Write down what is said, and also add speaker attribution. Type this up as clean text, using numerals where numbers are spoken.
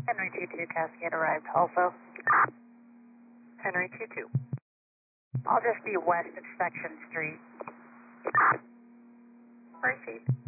Speaker 1: Henry 22 Cascade arrived also.
Speaker 2: Henry 22.
Speaker 1: I'll just be west of Section Street.
Speaker 2: Received.